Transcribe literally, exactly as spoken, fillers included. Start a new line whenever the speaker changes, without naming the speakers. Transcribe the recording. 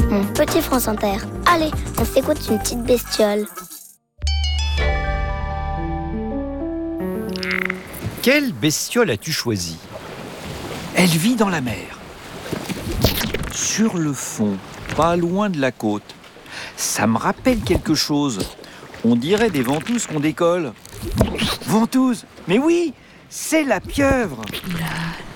Mon petit France Inter. Allez, on s'écoute une petite bestiole.
Quelle bestiole as-tu choisi?
Elle vit dans la mer. Sur le fond, pas loin de la côte. Ça me rappelle quelque chose. On dirait des ventouses qu'on décolle. Ventouses? Mais oui, c'est la pieuvre.
La